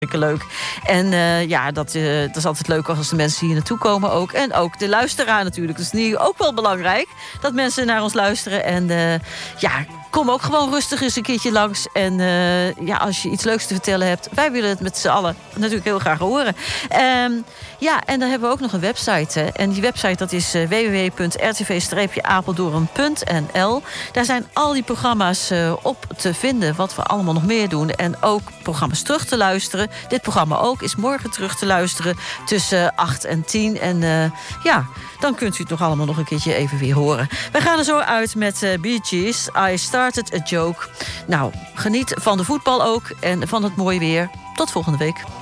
leuk. En dat is altijd leuk als de mensen hier naartoe komen ook. En ook de luisteraar natuurlijk. Dat is nu ook wel belangrijk dat mensen naar ons luisteren. En kom ook gewoon rustig eens een keertje langs. En als je iets leuks te vertellen hebt, wij willen het met z'n allen natuurlijk heel graag horen. En dan hebben we ook nog een website. Hè. En die website dat is www.rtv-apeldoorn.nl. Daar zijn al die programma's op te vinden. Wat we allemaal nog meer doen. En ook programma's terug te luisteren. Dit programma ook is morgen terug te luisteren tussen 8 en 10. En dan kunt u het nog allemaal nog een keertje even weer horen. Wij gaan er zo uit met Bee Gees. I Started a Joke. Nou, geniet van de voetbal ook en van het mooie weer. Tot volgende week.